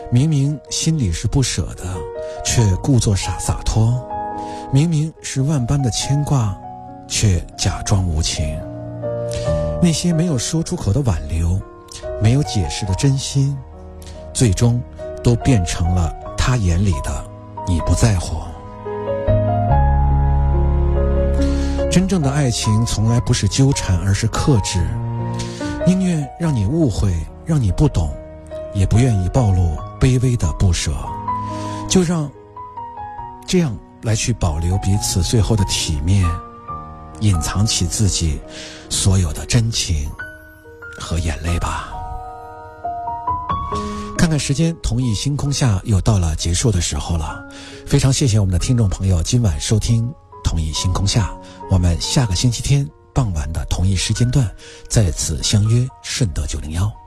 明明心里是不舍的，却故作洒脱；明明是万般的牵挂，却假装无情。那些没有说出口的挽留，没有解释的真心，最终都变成了他眼里的你不在乎。真正的爱情从来不是纠缠，而是克制，宁愿让你误会，让你不懂，也不愿意暴露卑微的不舍，就让这样来去保留彼此最后的体面，隐藏起自己所有的真情和眼泪吧。看看时间，同一星空下又到了结束的时候了。非常谢谢我们的听众朋友今晚收听同一星空下，我们下个星期天傍晚的同一时间段再次相约顺德901。